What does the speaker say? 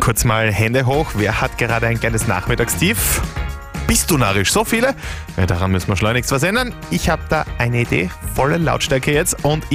Kurz mal Hände hoch. Wer hat gerade ein kleines Nachmittagstief? Bist du narrisch? So viele? Ja, daran müssen wir schleunigst was ändern. Ich habe da eine Idee. Volle Lautstärke jetzt und